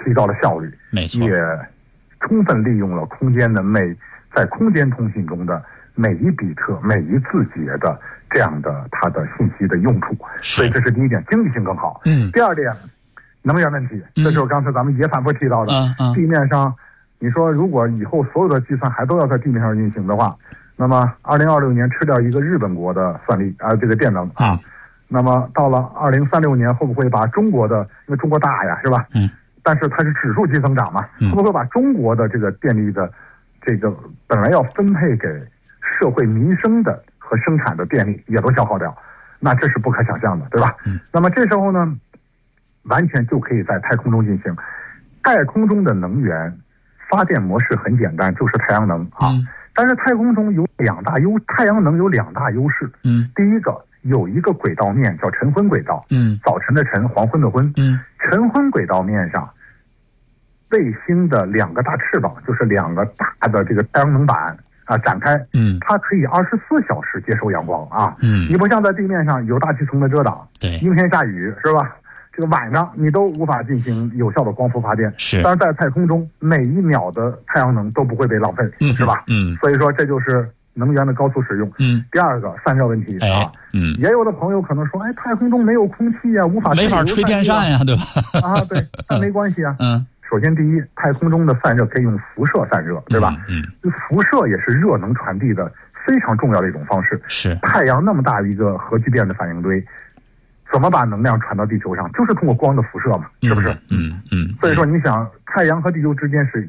提高了效率， 没错， 也充分利用了空间的在空间通信中的每一比特、每一字节的这样的它的信息的用处。所以这是第一点，经济性更好。第二点，能源问题，这就是刚才咱们也反复提到的。地面上，你说如果以后所有的计算还都要在地面上运行的话，那么2026年吃掉一个日本国的算力这个电能啊，那么到了2036年会不会把中国的，因为中国大呀，是吧？但是它是指数级增长嘛，会不会把中国的这个电力的这个本来要分配给社会民生的和生产的电力也都消耗掉？那这是不可想象的，对吧？那么这时候呢，完全就可以在太空中进行。太空中的能源发电模式很简单，就是太阳能啊。但是太空中太阳能有两大优势。第一个，有一个轨道面叫晨昏轨道。早晨的晨，黄昏的昏。晨昏轨道面上，卫星的两个大翅膀，就是两个大的这个太阳能板展开。它可以24小时接收阳光啊。你不像在地面上有大气层的遮挡， 对， 阴天下雨是吧？这个晚上你都无法进行有效的光伏发电，但是在太空中每一秒的太阳能都不会被浪费，是吧？所以说这就是能源的高速使用。第二个，散热问题啊。也有的朋友可能说，太空中没有空气呀，没法吹电扇呀，对吧？ 对，但没关系啊。首先第一，太空中的散热可以用辐射散热，对吧？辐射也是热能传递的非常重要的一种方式。 是太阳那么大一个核聚变的反应堆，怎么把能量传到地球上？就是通过光的辐射嘛，是不是？所以说你想，太阳和地球之间是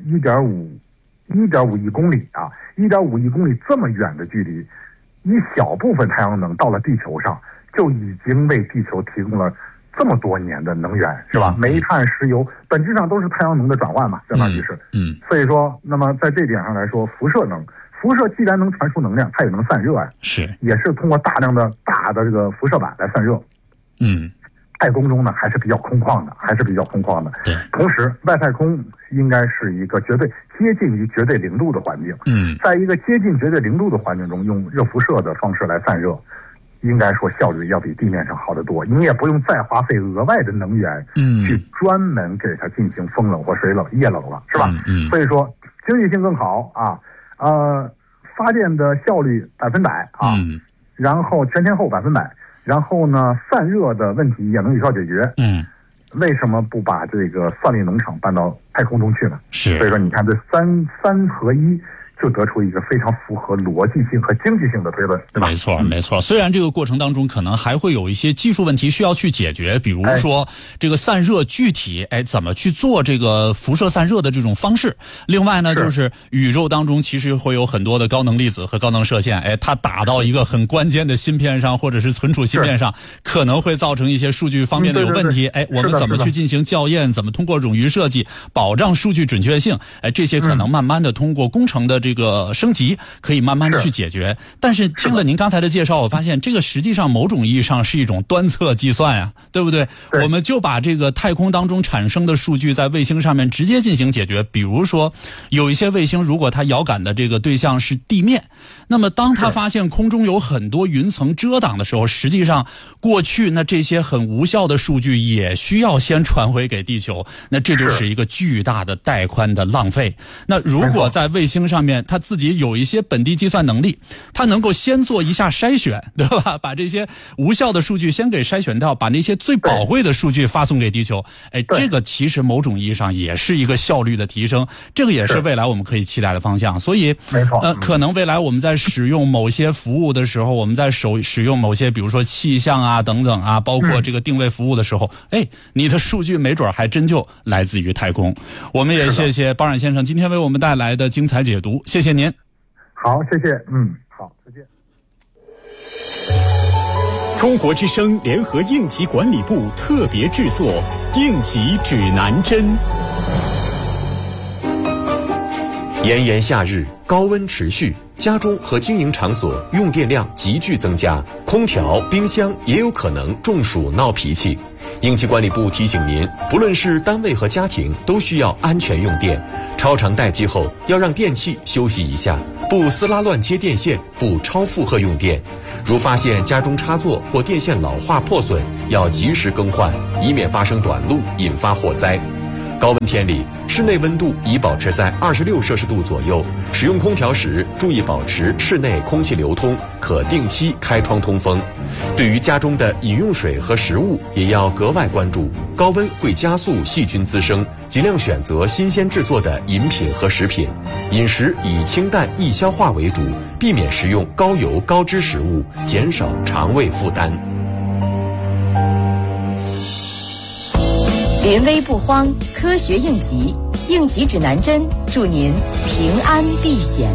1.5亿公里啊，1.5亿公里这么远的距离，一小部分太阳能到了地球上，就已经为地球提供了这么多年的能源，是吧？煤炭、石油本质上都是太阳能的转换嘛，相当于是。所以说，那么在这点上来说，辐射既然能传输能量，它也能散热呀。也是通过大量的大的这个辐射板来散热。太空中呢还是比较空旷的， 对。 同时，外太空应该是一个接近于绝对零度的环境。在一个接近绝对零度的环境中，用热辐射的方式来散热，应该说效率要比地面上好得多。你也不用再花费额外的能源，去专门给它进行风冷或水冷、液冷了，是吧？所以说经济性更好啊，发电的效率100%啊，然后全天候100%。然后呢，散热的问题也能有效解决。为什么不把这个算力农场搬到太空中去呢？所以说你看这三合一，就得出一个非常符合逻辑性和经济性的推论，对吧？ 没错。虽然这个过程当中可能还会有一些技术问题需要去解决，比如说这个散热具体怎么去做这个辐射散热的这种方式。另外呢，就是宇宙当中其实会有很多的高能粒子和高能射线，它打到一个很关键的芯片上或者是存储芯片上，可能会造成一些数据方面的有问题。我们怎么去进行校验？怎么通过冗余设计保障数据准确性？这些可能慢慢的通过工程的这个升级可以慢慢的去解决。但是听了您刚才的介绍，我发现这个实际上某种意义上是一种端侧计算呀，对不对？我们就把这个太空当中产生的数据在卫星上面直接进行解决。比如说有一些卫星，如果它遥感的这个对象是地面，那么当它发现空中有很多云层遮挡的时候，实际上过去那这些很无效的数据也需要先传回给地球，那这就是一个巨大的带宽的浪费。那如果在卫星上面它自己有一些本地计算能力，它能够先做一下筛选，对吧？把这些无效的数据先给筛选掉，把那些最宝贵的数据发送给地球。这个其实某种意义上也是一个效率的提升，这个也是未来我们可以期待的方向。所以可能未来我们在使用某些服务的时候，我们在使用某些比如说气象啊等等啊，包括这个定位服务的时候，你的数据没准还真就来自于太空。我们也谢谢包冉先生今天为我们带来的精彩解读，谢谢您。 好，谢谢。好，再见。 中国之声联合应急管理部特别制作《应急指南针》。 炎炎夏日，高温持续，家中和经营场所用电量急剧增加，空调、冰箱也有可能中暑闹脾气。应急管理部提醒您，不论是单位和家庭，都需要安全用电。超长待机后，要让电器休息一下，不撕拉乱接电线，不超负荷用电。如发现家中插座或电线老化破损，要及时更换，以免发生短路引发火灾。 高温天里，室内温度宜保持在26摄氏度左右。使用空调时，注意保持室内空气流通，可定期开窗通风。对于家中的饮用水和食物，也要格外关注，高温会加速细菌滋生，尽量选择新鲜制作的饮品和食品。饮食以清淡易消化为主，避免食用高油高脂食物，减少肠胃负担。 临危不慌，科学应急，应急指南针，祝您平安避险。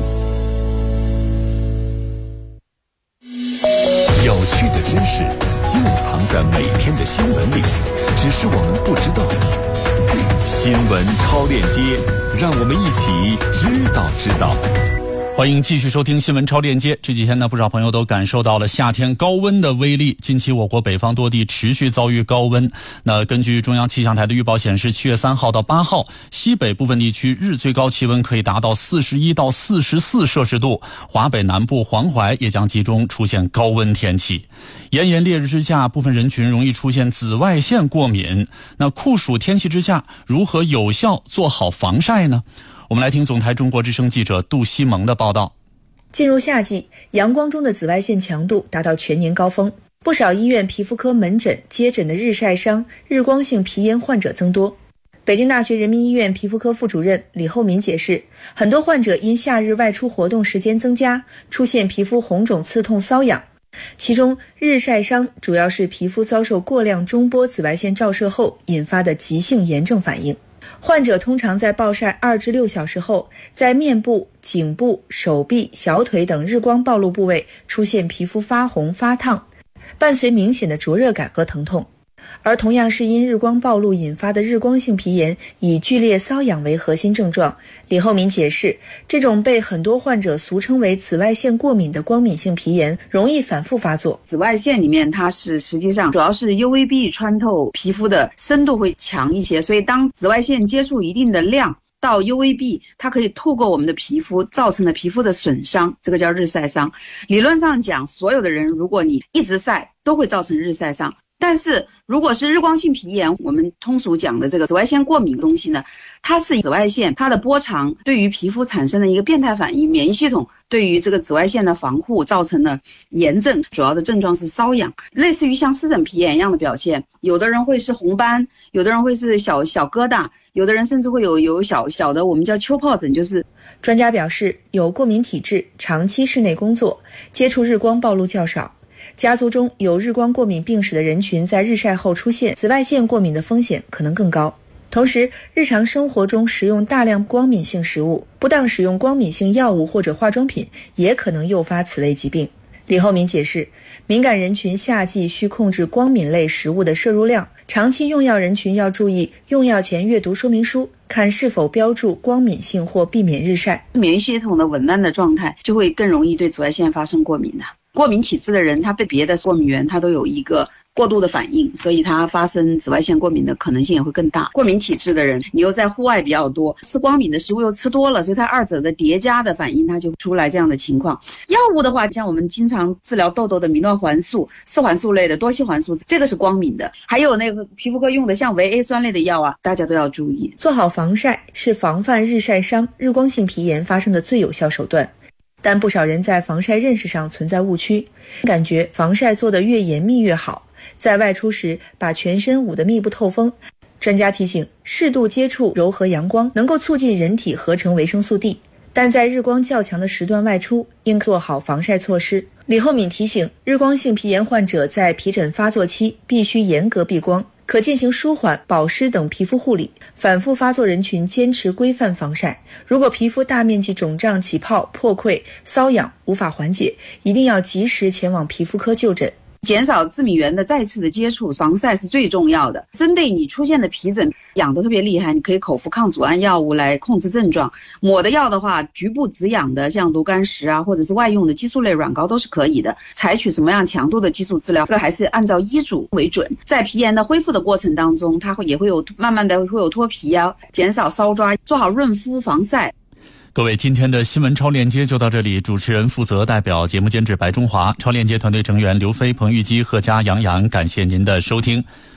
有趣的知识就藏在每天的新闻里，只是我们不知道。新闻超链接，让我们一起知道。 欢迎继续收听新闻超链接。这几天呢，不少朋友都感受到了夏天高温的威力。近期我国北方多地持续遭遇高温。那根据中央气象台的预报显示，7月3号到8号，西北部分地区日最高气温可以达到41到44摄氏度，华北南部、黄淮也将集中出现高温天气。炎炎烈日之下，部分人群容易出现紫外线过敏。那酷暑天气之下，如何有效做好防晒呢？我们来听总台中国之声记者杜西蒙的报道。 进入夏季，阳光中的紫外线强度达到全年高峰，不少医院皮肤科门诊接诊的日晒伤、日光性皮炎患者增多。北京大学人民医院皮肤科副主任李厚民解释，很多患者因夏日外出活动时间增加，出现皮肤红肿、刺痛、瘙痒。其中，日晒伤主要是皮肤遭受过量中波紫外线照射后引发的急性炎症反应。患者通常在暴晒2至6小时后，在面部、颈部、手臂、小腿等日光暴露部位出现皮肤发红发烫，伴随明显的灼热感和疼痛。而同样是因日光暴露引发的日光性皮炎，以剧烈瘙痒为核心症状。李厚民解释，这种被很多患者俗称为紫外线过敏的光敏性皮炎，容易反复发作。 紫外线里面它是实际上主要是 UVB 穿透皮肤的深度会强一些，所以当紫外线接触一定的量到 UVB， 它可以透过我们的皮肤造成的皮肤的损伤，这个叫日晒伤。理论上讲，所有的人如果你一直晒都会造成日晒伤，但是如果是日光性皮炎，我们通俗讲的这个紫外线过敏的东西呢，它是紫外线它的波长对于皮肤产生的一个变态反应，免疫系统对于这个紫外线的防护造成了炎症，主要的症状是瘙痒，类似于像湿疹皮炎一样的表现。有的人会是红斑，有的人会是小疙瘩，有的人甚至会有小的我们叫丘疱疹。就是专家表示，有过敏体质、长期室内工作、接触日光暴露较少、家族中有日光过敏病史的人群，在日晒后出现紫外线过敏的风险可能更高。同时，日常生活中食用大量光敏性食物，不当使用光敏性药物或者化妆品，也可能诱发此类疾病。李厚民解释，敏感人群夏季需控制光敏类食物的摄入量，长期用药人群要注意用药前阅读说明书，看是否标注光敏性或避免日晒。 免疫系统的紊乱的状态就会更容易对紫外线发生过敏的。过敏体质的人，他被别的过敏源他都有一个过度的反应，所以他发生紫外线过敏的可能性也会更大。过敏体质的人，你又在户外比较多，吃光敏的食物又吃多了，所以它二者的叠加的反应，它就出来这样的情况。药物的话，像我们经常治疗痘痘的米诺环素、四环素类的多烯环素，这个是光敏的。还有那个皮肤科用的像维 A 酸类的药啊，大家都要注意。 做好防晒是防范日晒伤、日光性皮炎发生的最有效手段。但不少人在防晒认识上存在误区，感觉防晒做得越严密越好，在外出时把全身捂得密不透风。专家提醒，适度接触柔和阳光能够促进人体合成维生素 D， 但在日光较强的时段外出，应做好防晒措施。李厚敏提醒，日光性皮炎患者在皮疹发作期必须严格避光，可进行舒缓、保湿等皮肤护理。反复发作人群坚持规范防晒。如果皮肤大面积肿胀、起泡、破溃、瘙痒无法缓解，一定要及时前往皮肤科就诊。 减少致敏源的再次的接触，防晒是最重要的。针对你出现的皮疹痒得特别厉害，你可以口服抗组胺药物来控制症状。抹的药的话，局部止痒的像炉甘石啊，或者是外用的激素类软膏都是可以的。采取什么样强度的激素治疗，这还是按照医嘱为准。在皮炎的恢复的过程当中，它也会有慢慢的会有脱皮啊，减少搔抓，做好润肤防晒。 各位，今天的新闻超链接就到这里。主持人负责代表节目监制白中华，超链接团队成员刘飞、彭玉基、贺佳、杨洋，感谢您的收听。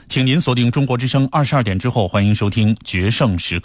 请您锁定中国之声22点之后，欢迎收听《决胜时刻》。